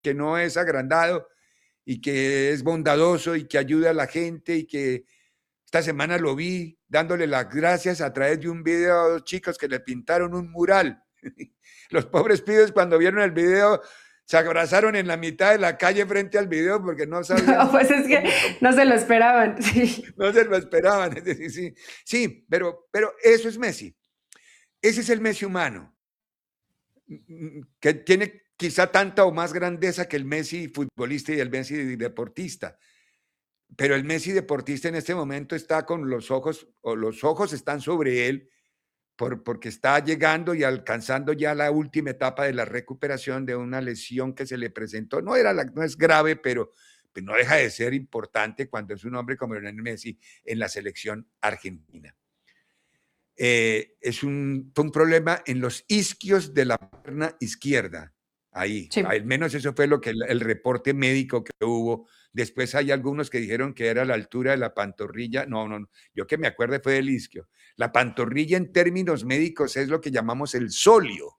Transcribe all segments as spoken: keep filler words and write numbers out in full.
que no es agrandado y que es bondadoso y que ayuda a la gente y que esta semana lo vi dándole las gracias a través de un video a dos chicos que le pintaron un mural. Los pobres pibes cuando vieron el video se abrazaron en la mitad de la calle frente al video porque no sabían No, pues es que cómo, cómo, no se lo esperaban. Sí. no se lo esperaban. Es decir, sí, sí, pero, pero eso es Messi. Ese es el Messi humano, que tiene quizá tanta o más grandeza que el Messi futbolista y el Messi deportista. Pero el Messi deportista en este momento está con los ojos, o los ojos están sobre él, por, porque está llegando y alcanzando ya la última etapa de la recuperación de una lesión que se le presentó. No, era la, no es grave, pero pues no deja de ser importante cuando es un hombre como Lionel Messi en la selección argentina. Eh, es un, fue un problema en los isquios de la pierna izquierda. Ahí, Sí. al menos eso fue lo que el, el reporte médico que hubo. Después hay algunos que dijeron que era a la altura de la pantorrilla. No, no, no. Yo que me acuerdo fue del isquio. La pantorrilla en términos médicos es lo que llamamos el sóleo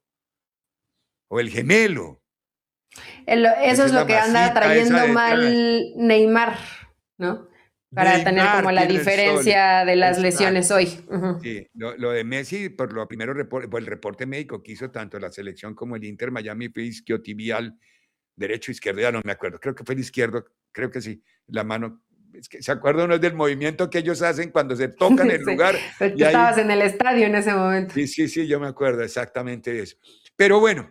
o el gemelo. El, eso Esa es es lo la que anda masita esa trayendo detrás. mal Neymar, ¿no? Para tener como Neymar la tiene el sóleo. diferencia de las lesiones Exacto. hoy. Uh-huh. Sí, lo, lo, de Messi, por lo primero, por el reporte médico que hizo tanto la selección como el Inter Miami fue isquiotibial, derecho, izquierdo, ya no me acuerdo, creo que fue el izquierdo, creo que sí, la mano, es que se acuerda uno del movimiento que ellos hacen cuando se tocan el Sí, lugar pues y tú ahí, estabas en el estadio en ese momento. sí, sí, sí, yo me acuerdo exactamente de eso. Pero bueno,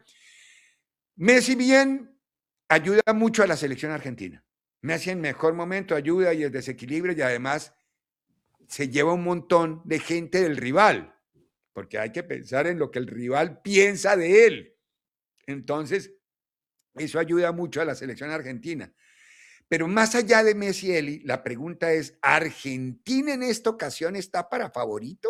Messi bien ayuda mucho a la selección argentina. Messi en mejor momento ayuda y el desequilibrio y además se lleva un montón de gente del rival, porque hay que pensar en lo que el rival piensa de él. Entonces, eso ayuda mucho a la selección argentina. Pero más allá de Messi, Eli, la pregunta es, ¿Argentina en esta ocasión está para favorito?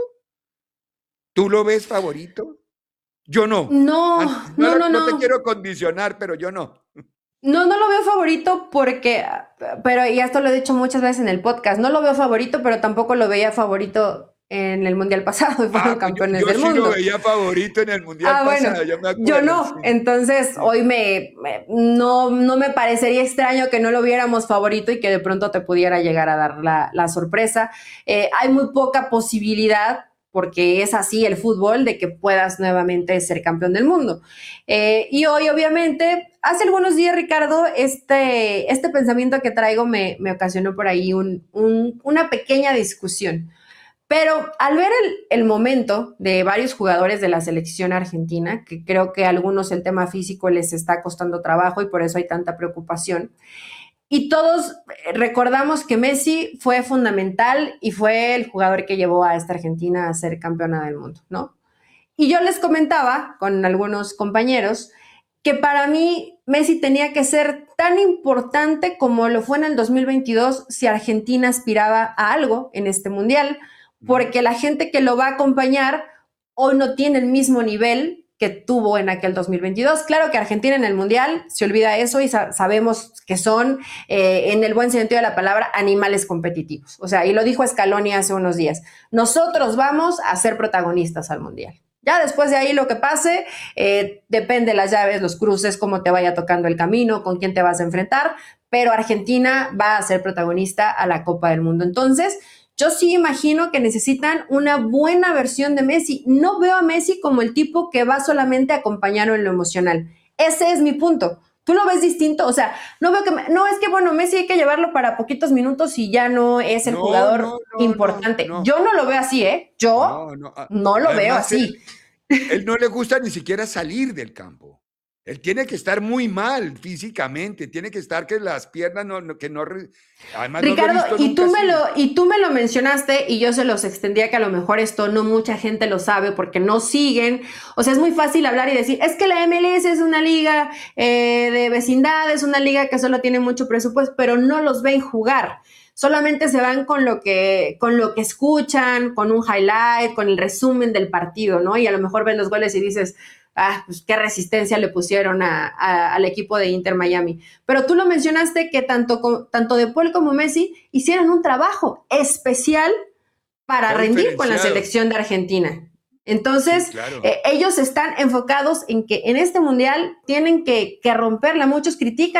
¿Tú lo ves favorito? Yo no. No, No, no, no, no te no. quiero condicionar, pero yo no. No, no lo veo favorito porque, pero y esto lo he dicho muchas veces en el podcast, no lo veo favorito, pero tampoco lo veía favorito en el Mundial pasado y fueron Ah, pues yo, campeones yo del sí lo mundo. veía favorito en el Mundial Ah, bueno, pasado, yo me yo acuerdo, no. sí. Entonces, Sí. hoy me, me, no, no me parecería extraño que no lo viéramos favorito y que de pronto te pudiera llegar a dar la, la sorpresa. Eh, hay muy poca posibilidad, porque es así el fútbol, de que puedas nuevamente ser campeón del mundo. Eh, y hoy, obviamente, hace algunos días, Ricardo, este, este pensamiento que traigo me, me ocasionó por ahí un, un, una pequeña discusión. Pero al ver el, el, momento de varios jugadores de la selección argentina, que creo que a algunos el tema físico les está costando trabajo y por eso hay tanta preocupación, y todos recordamos que Messi fue fundamental y fue el jugador que llevó a esta Argentina a ser campeona del mundo, ¿no? Y yo les comentaba con algunos compañeros que para mí Messi tenía que ser tan importante como lo fue en el dos mil veintidós si Argentina aspiraba a algo en este mundial, porque la gente que lo va a acompañar hoy no tiene el mismo nivel que tuvo en aquel dos mil veintidós. Claro que Argentina en el mundial se olvida eso y sa- sabemos que son, eh, en el buen sentido de la palabra, animales competitivos. O sea, y lo dijo Scaloni hace unos días. Nosotros vamos a ser protagonistas al mundial. Ya después de ahí lo que pase, eh, depende de las llaves, los cruces, cómo te vaya tocando el camino, con quién te vas a enfrentar, pero Argentina va a ser protagonista a la Copa del Mundo. Entonces, yo sí imagino que necesitan una buena versión de Messi. No veo a Messi como el tipo que va solamente a acompañarlo en lo emocional. Ese es mi punto. ¿Tú lo ves distinto? O sea, no veo que... No, es que bueno, Messi hay que llevarlo para poquitos minutos y ya no es el No, no, jugador no, no, importante. no, Yo no lo veo así, ¿eh? Yo no, no. no lo veo Además, así. él, él no le gusta ni siquiera salir del campo. Él tiene que estar muy mal físicamente, tiene que estar que las piernas no, no que no, además no lo he Ricardo, visto y nunca tú me lo, así. y tú me lo mencionaste y yo se los extendía que a lo mejor esto no mucha gente lo sabe porque no siguen. O sea, es muy fácil hablar y decir, es que la M L S es una liga eh, de vecindad, es una liga que solo tiene mucho presupuesto, pero no los ven jugar. Solamente se van con lo que, con lo que escuchan, con un highlight, con el resumen del partido, ¿no? Y a lo mejor ven los goles y dices, ah, pues qué resistencia le pusieron a, a, al equipo de Inter Miami. Pero tú lo mencionaste que tanto, tanto De Paul como Messi hicieron un trabajo especial para Fue rendir con la diferenciado. selección de Argentina. Entonces, Sí, claro. eh, ellos están enfocados en que en este mundial tienen que, que romperla. Muchos critican